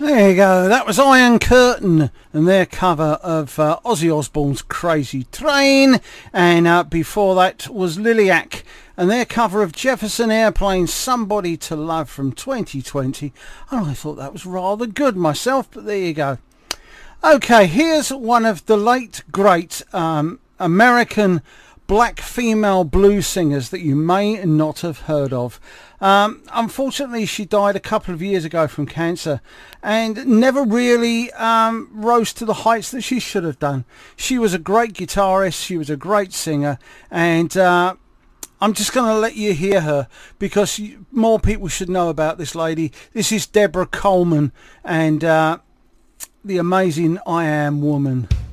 There you go. That was Iron Curtain and their cover of Ozzy Osbourne's Crazy Train. And before that was Liliac and their cover of Jefferson Airplane's Somebody to Love from 2020. And I thought that was rather good myself, but there you go. Okay, here's one of the late great American black female blues singers that you may not have heard of. Unfortunately, she died a couple of years ago from cancer and never really rose to the heights that she should have done. She was a great guitarist, she was a great singer, and I'm just going to let you hear her because more people should know about this lady. This is Deborah Coleman and the amazing I Am Woman.